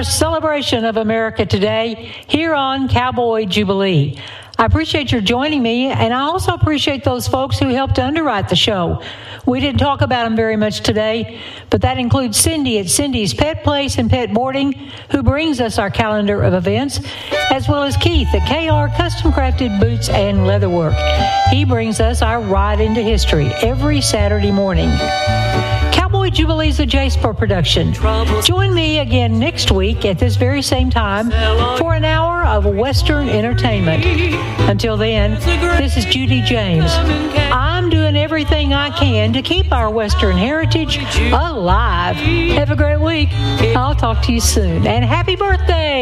our celebration of America today here on Cowboy Jubilee. I appreciate your joining me, and I also appreciate those folks who helped to underwrite the show. We didn't talk about them very much today, but that includes Cindy at Cindy's Pet Place and Pet Boarding, who brings us our calendar of events, as well as Keith at KR Custom Crafted Boots and Leatherwork. He brings us our ride into history every Saturday morning. Cowboy Jubilee is a JSPR production. Join me again next week at this very same time for an hour of Western entertainment. Until then, this is Judy James. I'm doing everything I can to keep our Western heritage alive. Have a great week. I'll talk to you soon. And happy birthday!